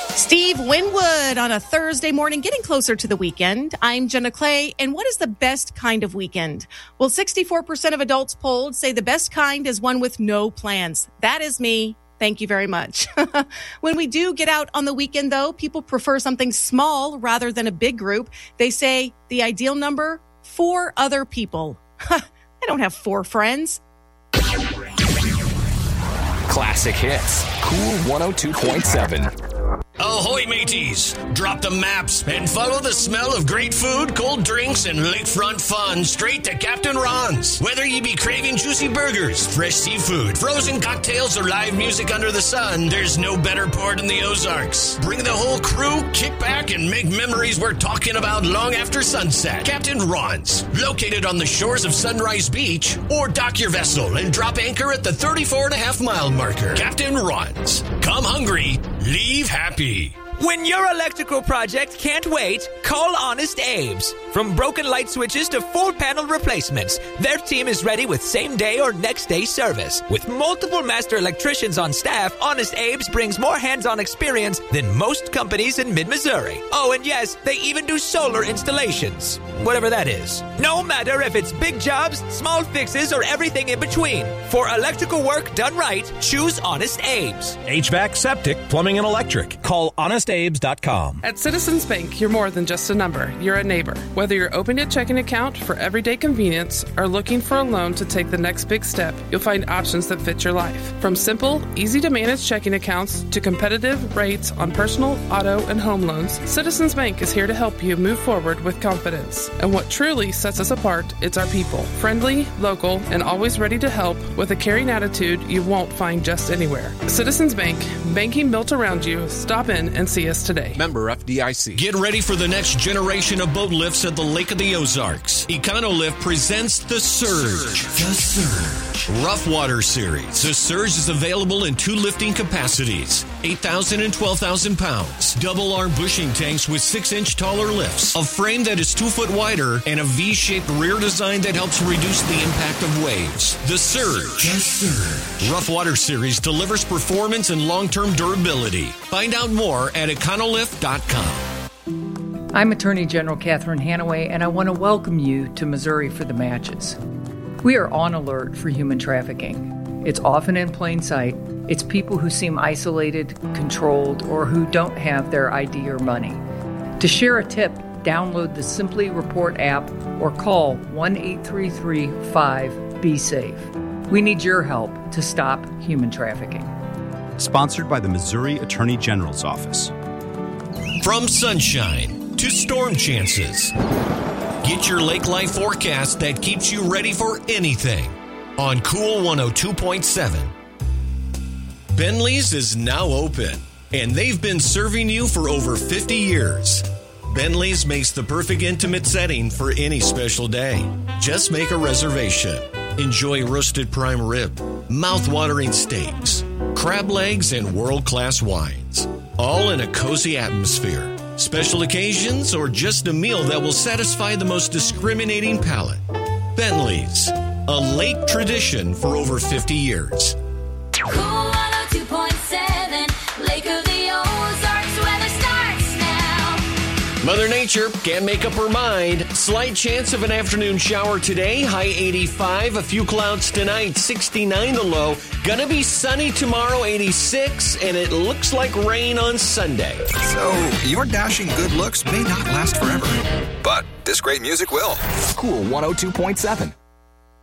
Steve Winwood on a Thursday morning, getting closer to the weekend. I'm Jenna Clay, and what is the best kind of weekend? Well, 64% of adults polled say the best kind is one with no plans. That is me. Thank you very much. When we do get out on the weekend, though, people prefer something small rather than a big group. They say the ideal number, 4 other people. I don't have 4 friends. Classic hits. Cool 102.7. Ahoy, mateys! Drop the maps and follow the smell of great food, cold drinks, and lakefront fun straight to Captain Ron's. Whether you be craving juicy burgers, fresh seafood, frozen cocktails, or live music under the sun, there's no better port in the Ozarks. Bring the whole crew, kick back, and make memories we're talking about long after sunset. Captain Ron's, located on the shores of Sunrise Beach, or dock your vessel and drop anchor at the 34.5-mile marker. Captain Ron's. Come hungry, leave happy. When your electrical project can't wait, call Honest Abe's. From broken light switches to full panel replacements, their team is ready with same-day or next-day service. With multiple master electricians on staff, Honest Abe's brings more hands-on experience than most companies in mid-Missouri. Oh, and yes, they even do solar installations. Whatever that is. No matter if it's big jobs, small fixes, or everything in between. For electrical work done right, choose Honest Abe's. HVAC, septic, plumbing, and electric. Call HonestAbes.com. At Citizens Bank, you're more than just a number. You're a neighbor. Whether you're opening a checking account for everyday convenience or looking for a loan to take the next big step, you'll find options that fit your life. From simple, easy-to-manage checking accounts to competitive rates on personal, auto, and home loans, Citizens Bank is here to help you move forward with confidence. And what truly sets us apart, it's our people. Friendly, local, and always ready to help with a caring attitude you won't find just anywhere. Citizens Bank, banking built around you. Stop in and see us today. Member FDIC. Get ready for the next generation of boat lifts at the Lake of the Ozarks. EconoLift presents The Surge. The Surge. Rough Water Series. The Surge is available in 2 lifting capacities, 8,000 and 12,000 pounds. Double-arm bushing tanks with 6-inch taller lifts, a frame that is 2 foot wider, and a V-shaped rear design that helps reduce the impact of waves. The Surge. The Surge. Rough Water Series delivers performance and long-term durability. Find out more at econolift.com. I'm Attorney General Catherine Hanaway, and I want to welcome you to Missouri for the Matches. We are on alert for human trafficking. It's often in plain sight. It's people who seem isolated, controlled, or who don't have their ID or money. To share a tip, download the Simply Report app or call 1-833-5-BE-SAFE. We need your help to stop human trafficking. Sponsored by the Missouri Attorney General's Office. From sunshine to storm chances, get your lake life forecast that keeps you ready for anything on Cool 102.7. Bentley's is now open, and they've been serving you for over 50 years. Bentley's makes the perfect intimate setting for any special day. Just make a reservation. Enjoy roasted prime rib, mouth-watering steaks, crab legs, and world-class wines, all in a cozy atmosphere. Special occasions or just a meal that will satisfy the most discriminating palate. Bentley's, a lake tradition for over 50 years. Cool 102.7, Lake of the Ozarks, weather starts now. Mother Nature can't make up her mind. Slight chance of an afternoon shower today, high 85, a few clouds tonight, 69 the low. Gonna be sunny tomorrow, 86, and it looks like rain on Sunday. So, your dashing good looks may not last forever, but this great music will. Cool 102.7.